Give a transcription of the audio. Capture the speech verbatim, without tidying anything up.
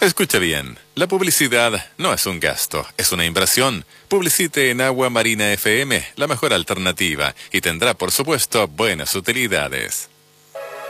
Escuche bien, la publicidad no es un gasto, es una inversión. Publicite en Agua Marina F M, la mejor alternativa, y tendrá por supuesto buenas utilidades.